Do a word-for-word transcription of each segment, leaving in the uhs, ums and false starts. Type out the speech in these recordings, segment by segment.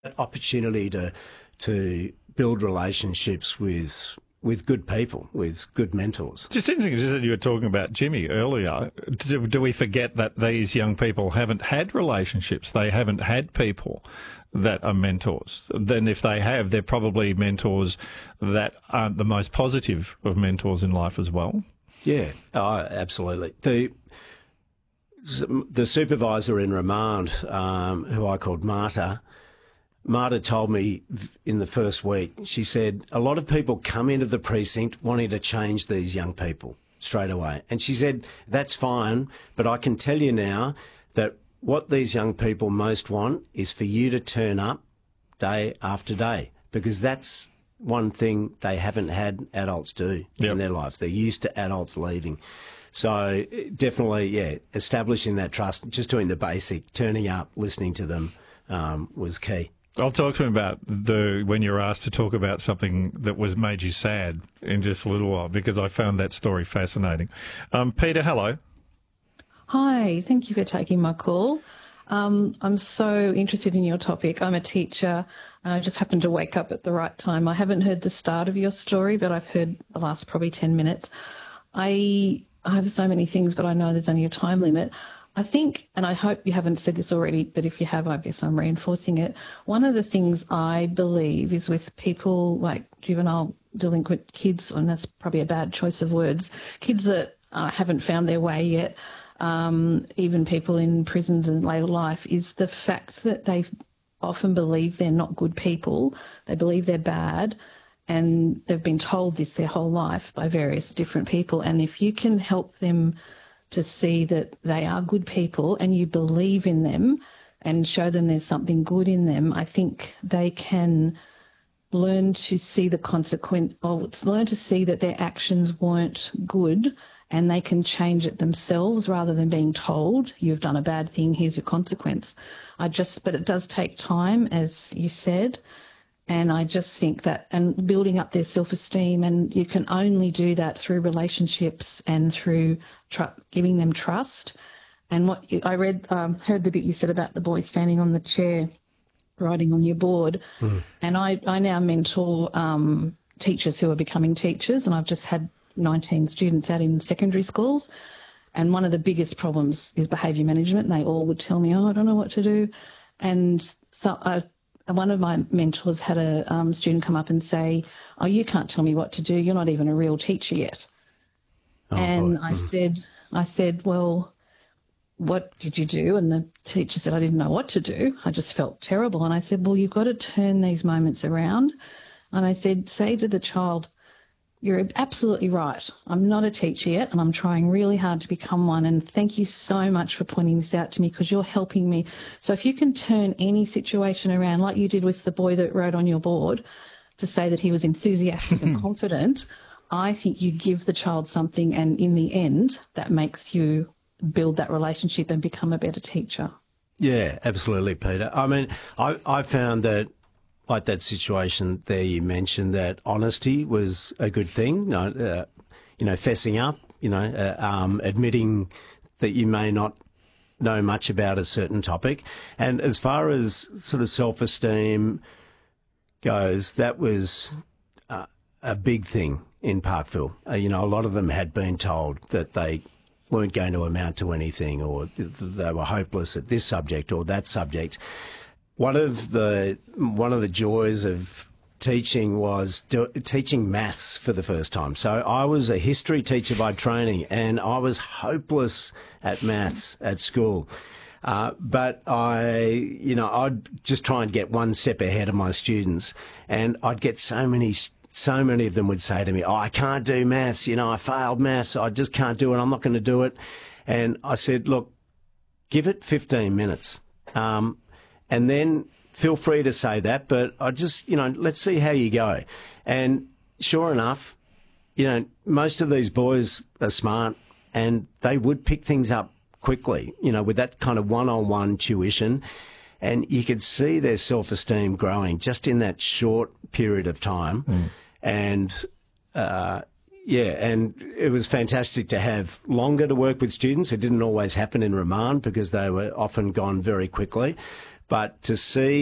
That opportunity to to build relationships with with good people, with good mentors. Just interesting, just that you were talking about Jimmy earlier. Do, do we forget that these young people haven't had relationships? They haven't had people that are mentors. Then if they have, they're probably mentors that aren't the most positive of mentors in life as well. Yeah, oh, absolutely. The the supervisor in remand, um, who I called Marta, Marta told me in the first week, she said, a lot of people come into the precinct wanting to change these young people straight away. And she said, that's fine, but I can tell you now that what these young people most want is for you to turn up day after day, because that's one thing they haven't had adults do yep. in their lives. They're used to adults leaving. So definitely, yeah, establishing that trust, just doing the basic, turning up, listening to them um, was key. I'll talk to him about the when you're asked to talk about something that was made you sad in just a little while, because I found that story fascinating. Um, Peter, hello. Hi, thank you for taking my call. Um, I'm so interested in your topic. I'm a teacher and I just happened to wake up at the right time. I haven't heard the start of your story, but I've heard the last probably ten minutes. I, I have so many things, but I know there's only a time limit. I think, and I hope you haven't said this already, but if you have, I guess I'm reinforcing it. One of the things I believe is with people like juvenile delinquent kids, and that's probably a bad choice of words, kids that uh, haven't found their way yet, um, even people in prisons in later life, is the fact that they often believe they're not good people. They believe they're bad, and they've been told this their whole life by various different people. And if you can help them to see that they are good people and you believe in them and show them there's something good in them, I think they can learn to see the consequence, or learn to see that their actions weren't good, and they can change it themselves rather than being told, you've done a bad thing, here's your consequence. I just, but it does take time, as you said. And I just think that, and building up their self-esteem, and you can only do that through relationships and through tr- giving them trust. And what you, I read, um, heard the bit you said about the boy standing on the chair, writing on your board. Mm. And I, I now mentor um, teachers who are becoming teachers, and I've just had nineteen students out in secondary schools. And one of the biggest problems is behaviour management. And they all would tell me, oh, I don't know what to do. And so I one of my mentors had a um, student come up and say, oh, you can't tell me what to do. You're not even a real teacher yet. Oh, and boy. I mm. said, I said, well, what did you do? And the teacher said, I didn't know what to do. I just felt terrible. And I said, well, you've got to turn these moments around. And I said, say to the child, you're absolutely right. I'm not a teacher yet, and I'm trying really hard to become one. And thank you so much for pointing this out to me, because you're helping me. So if you can turn any situation around, like you did with the boy that wrote on your board, to say that he was enthusiastic and confident, I think you give the child something, and in the end, that makes you build that relationship and become a better teacher. Yeah, absolutely, Peter. I mean, I, I found that, like that situation there you mentioned, that honesty was a good thing, you know, uh, you know fessing up, you know, uh, um, admitting that you may not know much about a certain topic. And as far as sort of self-esteem goes, that was uh, a big thing in Parkville. Uh, you know, a lot of them had been told that they weren't going to amount to anything, or th- they were hopeless at this subject or that subject. One of the one of the joys of teaching was do, teaching maths for the first time. So I was a history teacher by training, and I was hopeless at maths at school. Uh, but I, you know, I'd just try and get one step ahead of my students, and I'd get so many, so many of them would say to me, "Oh, I can't do maths. You know, I failed maths. I just can't do it. I'm not going to do it." And I said, "Look, give it fifteen minutes." Um, And then feel free to say that, but I just, you know, let's see how you go. And sure enough, you know, most of these boys are smart, and they would pick things up quickly, you know, with that kind of one-on-one tuition. And you could see their self-esteem growing just in that short period of time. Mm. And, uh, yeah, and it was fantastic to have longer to work with students. It didn't always happen in remand because they were often gone very quickly. But to see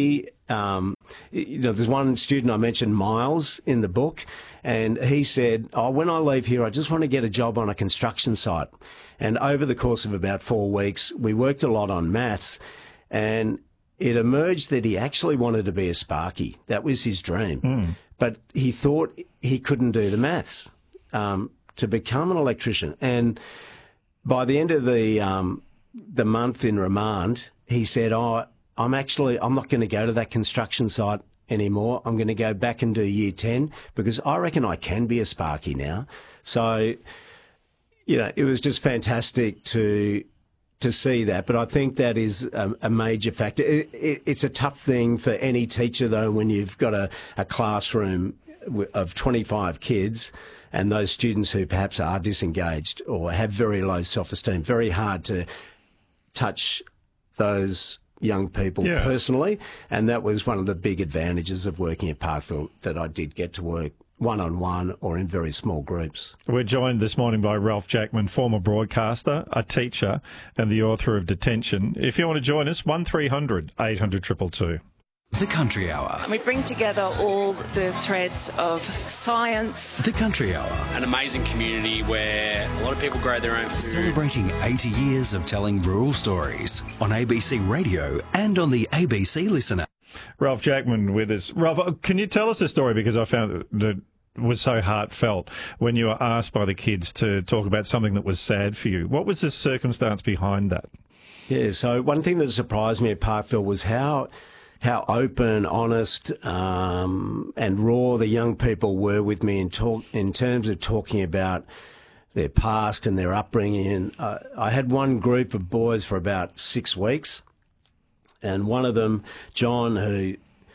Um, you know, there's one student I mentioned, Miles, in the book, and he said, oh, when I leave here, I just want to get a job on a construction site. And over the course of about four weeks, we worked a lot on maths, and it emerged that he actually wanted to be a Sparky. That was his dream. Mm. But he thought he couldn't do the maths um, to become an electrician. And by the end of the um, the month in remand, he said, oh, I'm actually, I'm not going to go to that construction site anymore. I'm going to go back and do year ten because I reckon I can be a Sparky now. So, you know, it was just fantastic to to see that. But I think that is a, a major factor. It, it, it's a tough thing for any teacher, though, when you've got a, a classroom of twenty-five kids and those students who perhaps are disengaged or have very low self-esteem. Very hard to touch those young people yeah. personally, and that was one of the big advantages of working at Parkville, that I did get to work one-on-one or in very small groups. We're joined this morning by Ralph Jackman, former broadcaster, a teacher, and the author of Detention. If you want to join us, one three hundred eight hundred two two two. The Country Hour. We bring together all the threads of science. The Country Hour. An amazing community where a lot of people grow their own food. Celebrating eighty years of telling rural stories on A B C Radio and on the A B C Listener. Ralph Jackman with us. Ralph, can you tell us a story? Because I found that it was so heartfelt when you were asked by the kids to talk about something that was sad for you. What was the circumstance behind that? Yeah, so one thing that surprised me at Parkville was how how open, honest, um, and raw the young people were with me in talk in terms of talking about their past and their upbringing. And uh, I had one group of boys for about six weeks, and one of them, John, who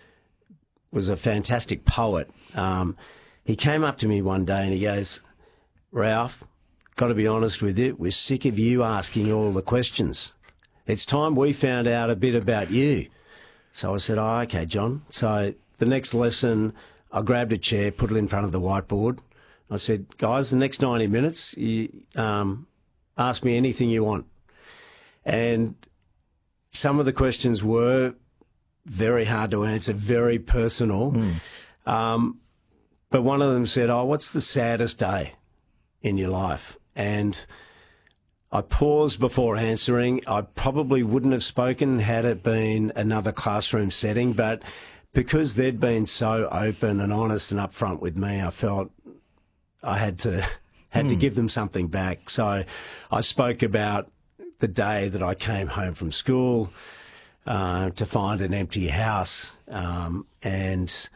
was a fantastic poet, um, he came up to me one day and he goes, Ralph, got to be honest with you, we're sick of you asking all the questions. It's time we found out a bit about you. So I said, oh, okay, John. So the next lesson, I grabbed a chair, put it in front of the whiteboard. I said, guys, the next ninety minutes, you um, ask me anything you want. And some of the questions were very hard to answer, very personal. Mm. Um, but one of them said, oh, what's the saddest day in your life? And I paused before answering. I probably wouldn't have spoken had it been another classroom setting, but because they'd been so open and honest and upfront with me, I felt I had to had mm. to give them something back. So I spoke about the day that I came home from school uh, to find an empty house, um, and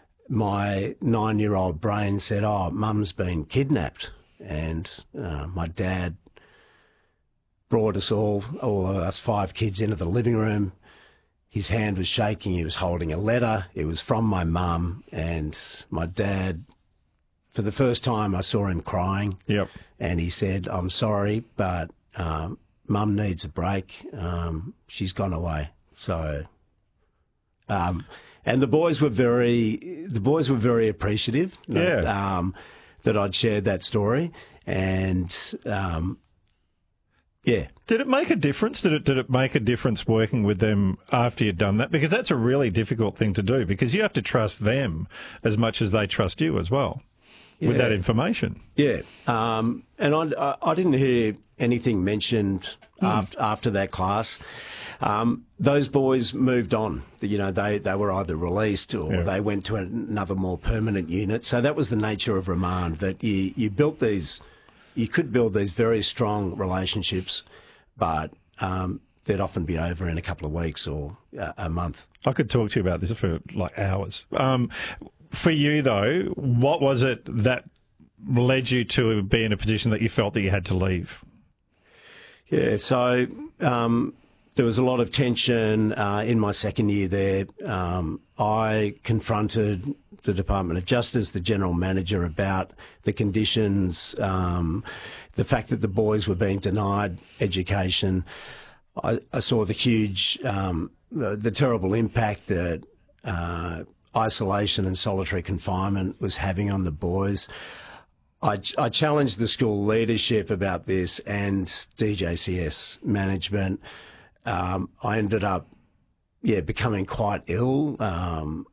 my nine-year-old brain said, "Oh, Mum's been kidnapped," and uh, my dad brought us all, all of us five kids, into the living room. His hand was shaking. He was holding a letter. It was from my mum, and my dad, for the first time, I saw him crying. Yep. And he said, "I'm sorry, but um, Mum needs a break. Um, she's gone away." So, um, and the boys were very, the boys were very appreciative. Yeah. That, um, that I'd shared that story, and um, yeah. Did it make a difference? Did it did it make a difference working with them after you'd done that? Because that's a really difficult thing to do, because you have to trust them as much as they trust you as well yeah. with that information. Yeah. Um, and I, I didn't hear anything mentioned mm. after, after that class. Um, those boys moved on. You know, they, they were either released or yeah. they went to another more permanent unit. So that was the nature of remand, that you, you built these... You could build these very strong relationships, but um, they'd often be over in a couple of weeks or uh, a month. I could talk to you about this for like hours. Um, for you, though, what was it that led you to be in a position that you felt that you had to leave? Yeah, so um, there was a lot of tension uh, in my second year there. Um, I confronted the Department of Justice, the General Manager, about the conditions, um, the fact that the boys were being denied education. I, I saw the huge, um, the, the terrible impact that uh, isolation and solitary confinement was having on the boys. I, I challenged the school leadership about this and D J C S management. Um, I ended up yeah, becoming quite ill. Um,